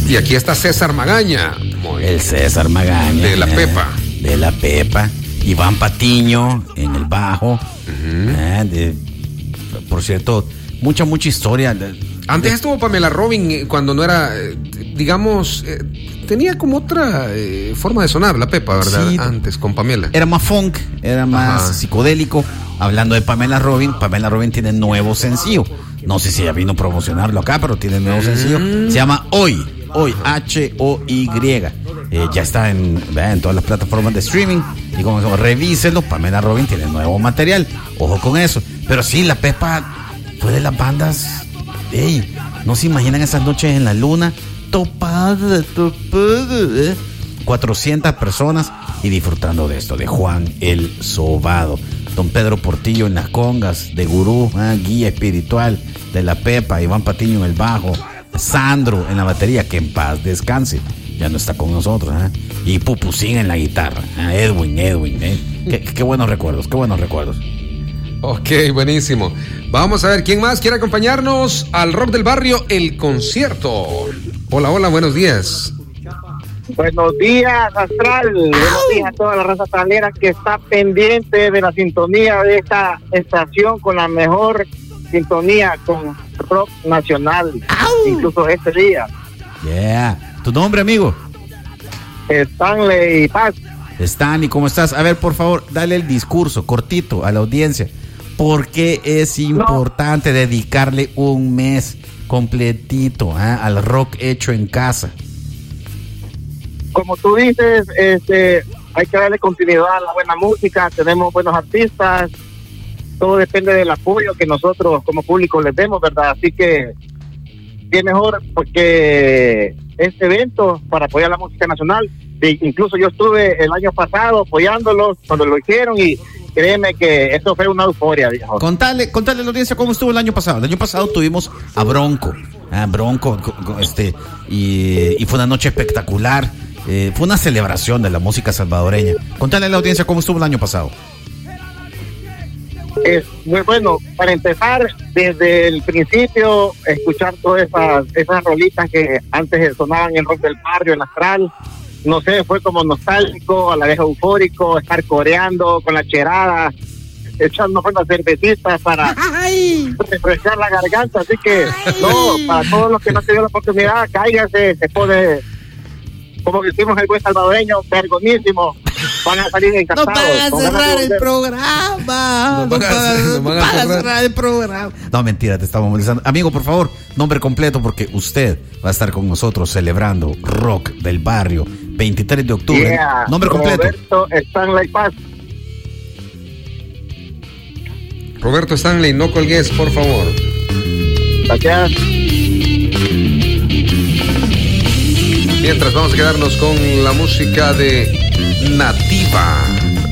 Y aquí está César Magaña. El César Magaña. De la Pepa. De la Pepa. Iván Patiño en el bajo. Por cierto, mucha historia. Antes estuvo Pamela Robin cuando no era, digamos, tenía como otra forma de sonar la Pepa, ¿verdad? Sí, antes con Pamela. Era más funk, era más psicodélico. Hablando de Pamela Robin tiene nuevo sencillo. No sé si ella vino a promocionarlo acá, pero tiene nuevo sencillo. Se llama Hoy, H-O-Y. Ya está en todas las plataformas de streaming. Y como eso, revísenlo. Pamela Robin tiene nuevo material. Ojo con eso. Pero sí, la Pepa fue de las bandas. Ey, no se imaginan esas noches en la luna. Topada. 400 personas y disfrutando de esto, de Juan el Sobado. Don Pedro Portillo en las congas, de gurú, guía espiritual de la Pepa, Iván Patiño en el bajo, Sandro en la batería, que en paz descanse, ya no está con nosotros, y Pupusín en la guitarra, Edwin, qué buenos recuerdos. Ok, buenísimo. Vamos a ver, ¿quién más quiere acompañarnos al Rock del Barrio, el concierto? Hola, buenos días. Buenos días, Astral. Buenos días a toda la raza astralera que está pendiente de la sintonía de esta estación con la mejor sintonía con rock nacional. Incluso este día. Yeah. ¿Tu nombre, amigo? Stanley Paz. Stanley, ¿cómo estás? A ver, por favor, dale el discurso cortito a la audiencia. ¿Por qué es importante dedicarle un mes completito al rock hecho en casa? Como tú dices, hay que darle continuidad a la buena música, tenemos buenos artistas, todo depende del apoyo que nosotros como público les demos, ¿verdad? Así que qué mejor porque este evento para apoyar la música nacional, incluso yo estuve el año pasado apoyándolos cuando lo hicieron y créeme que eso fue una euforia, viejo. Contale a la audiencia cómo estuvo el año pasado. El año pasado tuvimos a Bronco, y fue una noche espectacular. Fue una celebración de la música salvadoreña. Contale a la audiencia cómo estuvo el año pasado. Es muy bueno, para empezar, desde el principio, escuchar todas esas rolitas que antes sonaban en Rock del Barrio, en Astral. No sé, fue como nostálgico, a la vez eufórico, estar coreando con la cherada, echando unas cervecitas para refrescar la garganta. Así que, para todos los que no han tenido la oportunidad, cáiganse, se pone, como decimos el buen salvadoreño, vergonísimo. Van a salir encantados. No van a cerrar el programa. No van a cerrar el programa. No, mentira, te estamos molestando. Amigo, por favor, nombre completo porque usted va a estar con nosotros celebrando Rock del Barrio, 23 de octubre. Yeah, nombre completo. Roberto Stanley Paz. Roberto Stanley, no colgues, por favor. Gracias. Mientras vamos a quedarnos con la música de Nativa.